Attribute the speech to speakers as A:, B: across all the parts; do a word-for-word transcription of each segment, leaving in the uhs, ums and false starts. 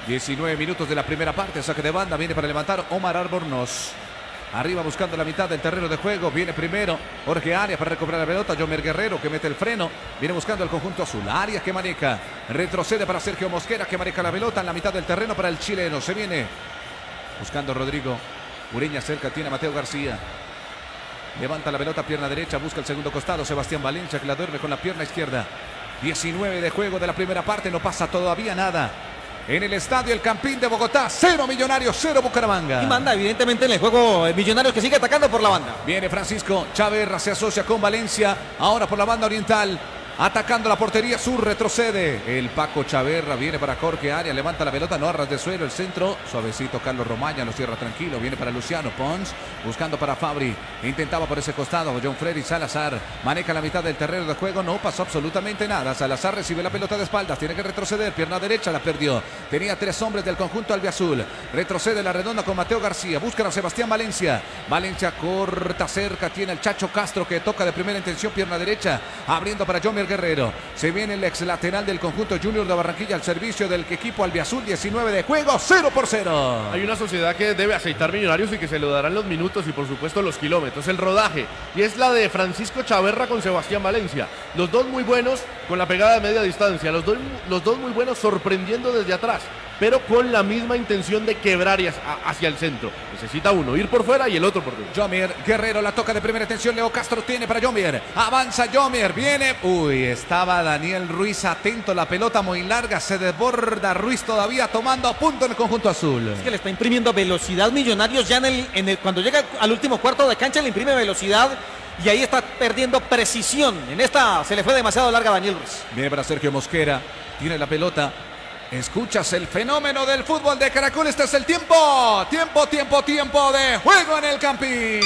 A: diecinueve minutos de la primera parte. Saque de banda. Viene para levantar Omar Albornoz. Arriba buscando la mitad del terreno de juego. Viene primero Jorge Arias para recuperar la pelota. Jomer Guerrero que mete el freno. Viene buscando el conjunto azul. Arias que maneja. Retrocede para Sergio Mosquera que maneja la pelota en la mitad del terreno para el chileno. Se viene buscando Rodrigo Ureña cerca. Tiene a Mateo García. Levanta la pelota, pierna derecha. Busca el segundo costado. Sebastián Valencia que la duerme con la pierna izquierda. diecinueve de juego de la primera parte. No pasa todavía nada. En el estadio El Campín de Bogotá, cero Millonarios, cero Bucaramanga.
B: Y manda evidentemente en el juego el Millonarios que sigue atacando por la banda.
A: Viene Francisco Chaverra, se asocia con Valencia, ahora por la banda oriental. Atacando la portería sur, retrocede. El Paco Chaverra viene para Jorge Arias, levanta la pelota, no a ras de suelo, el centro. Suavecito Carlos Romaña, lo cierra tranquilo. Viene para Luciano Pons, buscando para Fabri. Intentaba por ese costado, John Freddy Salazar. Maneja la mitad del terreno de juego, no pasó absolutamente nada. Salazar recibe la pelota de espaldas, tiene que retroceder. Pierna derecha, la perdió. Tenía tres hombres del conjunto albiazul. Retrocede la redonda con Mateo García. Buscan a Sebastián Valencia. Valencia corta cerca, tiene el Chacho Castro que toca de primera intención, pierna derecha. Abriendo para Jomer Guerrero. Se viene el ex lateral del conjunto Junior de Barranquilla al servicio del equipo albiazul. diecinueve de juego, cero por cero.
C: Hay una sociedad que debe aceitar Millonarios y que se lo darán los minutos y por supuesto los kilómetros, el rodaje. Y es la de Francisco Chaverra con Sebastián Valencia. Los dos muy buenos con la pegada de media distancia. Los dos, los dos muy buenos sorprendiendo desde atrás, pero con la misma intención de quebrar hacia el centro. Necesita uno ir por fuera y el otro por dentro.
A: Jomer Guerrero la toca de primera intención. Leo Castro tiene para Jomer. Avanza Jomer, viene. Uy, estaba Daniel Ruiz atento. La pelota muy larga. Se desborda Ruiz todavía tomando punto en el conjunto azul.
B: Es que le está imprimiendo velocidad Millonarios ya en el, en el cuando llega al último cuarto de cancha le imprime velocidad. Y ahí está perdiendo precisión. En esta se le fue demasiado larga a Daniel Ruiz.
A: Viene para Sergio Mosquera. Tiene la pelota. Escuchas el fenómeno del fútbol de Caracol. Este es el tiempo. Tiempo, tiempo, tiempo de juego en el Campín.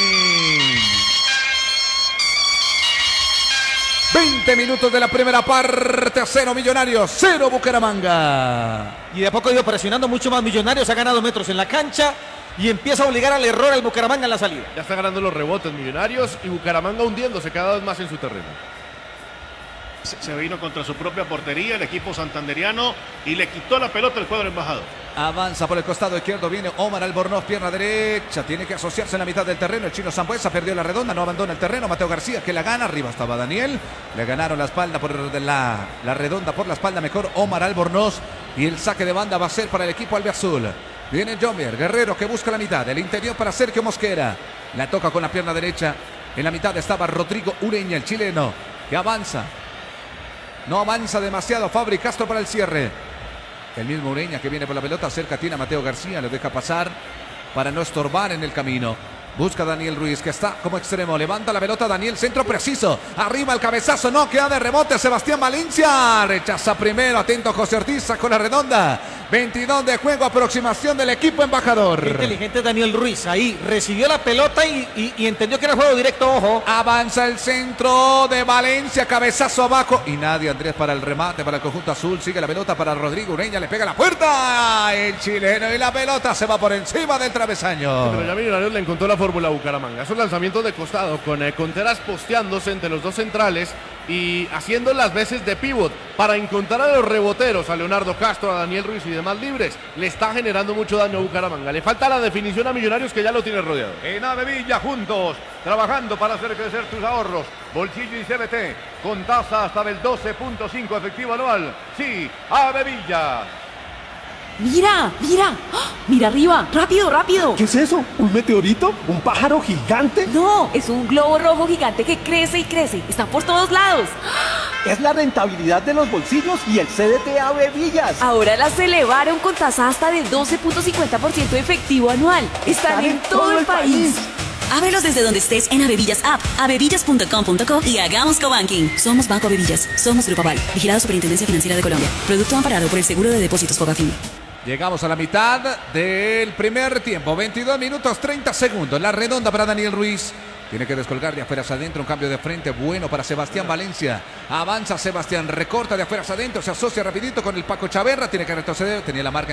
A: veinte minutos de la primera parte. Cero Millonarios, cero Bucaramanga.
B: Y de a poco ha ido presionando mucho más Millonarios. Ha ganado metros en la cancha. Y empieza a obligar al error al Bucaramanga en la salida.
C: Ya está ganando los rebotes Millonarios y Bucaramanga hundiéndose cada vez más en su terreno.
D: Se vino contra su propia portería el equipo santanderiano y le quitó la pelota el cuadro embajador.
A: Avanza por el costado izquierdo, viene Omar Albornoz, pierna derecha, tiene que asociarse en la mitad del terreno. El chino Sambuesa perdió la redonda, no abandona el terreno. Mateo García que la gana, arriba estaba Daniel. Le ganaron la espalda por la, la redonda por la espalda, mejor Omar Albornoz. Y el saque de banda va a ser para el equipo albiazul. Viene Jomer Guerrero que busca la mitad, el interior para Sergio Mosquera. La toca con la pierna derecha. En la mitad estaba Rodrigo Ureña, el chileno, que avanza. No avanza demasiado Fabri Castro para el cierre. El mismo Ureña que viene por la pelota. Cerca tiene a Mateo García. Lo deja pasar para no estorbar en el camino. Busca a Daniel Ruiz que está como extremo. Levanta la pelota Daniel. Centro preciso. Arriba el cabezazo. No queda de rebote. Sebastián Valencia. Rechaza primero. Atento José Ortiz. Con la redonda. veintidós de juego. Aproximación del equipo embajador.
B: Qué inteligente Daniel Ruiz. Ahí recibió la pelota y, y, y entendió que era juego directo. Ojo.
A: Avanza el centro de Valencia. Cabezazo abajo. Y nadie Andrés para el remate para el conjunto azul. Sigue la pelota para Rodrigo Ureña. Le pega la puerta. El chileno y la pelota se va por encima del travesaño.
C: Pero ya Millonarios le encontró la fórmula a Bucaramanga. Esos lanzamientos de costado con eh, Conteras posteándose entre los dos centrales y haciendo las veces de pívot para encontrar a los reboteros, a Leonardo Castro, a Daniel Ruiz y demás libres, le está generando mucho daño a Bucaramanga. Le falta la definición a Millonarios que ya lo tiene rodeado.
E: En Avevilla juntos, trabajando para hacer crecer tus ahorros. Bolsillo y C B T con tasa hasta del doce punto cinco efectivo anual. Sí, Avevilla.
F: Mira, mira, ¡ah! Mira arriba, rápido, rápido.
G: ¿Qué es eso? ¿Un meteorito? ¿Un pájaro gigante?
F: No, es un globo rojo gigante que crece y crece. Está por todos lados.
G: Es la rentabilidad de los bolsillos y el C D T Avevillas.
F: Ahora las elevaron con tasa hasta del doce punto cincuenta por ciento efectivo anual. Están, Están en, en todo, todo el país. país.
H: Ábrelos desde donde estés en Avevillas App, avevillas punto com punto co y hagamos cobanking. Somos Banco Avevillas, somos Grupo Aval, vigilado Superintendencia Financiera de Colombia. Producto amparado por el Seguro de Depósitos Fogafín.
A: Llegamos a la mitad del primer tiempo, veintidós minutos treinta segundos. La redonda para Daniel Ruiz. Tiene que descolgar de afuera hacia adentro, un cambio de frente bueno para Sebastián Valencia. Avanza Sebastián, recorta de afuera hacia adentro, se asocia rapidito con el Paco Chaverra, tiene que retroceder, tenía la marca